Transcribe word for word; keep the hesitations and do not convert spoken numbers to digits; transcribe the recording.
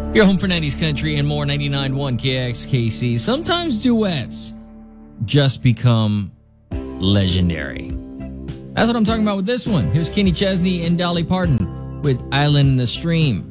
Your home for nineties country and more, ninety-nine point one K X K C. Sometimes duets just become legendary. That's what I'm talking about with this one. Here's Kenny Chesney and Dolly Parton with Island in the Stream.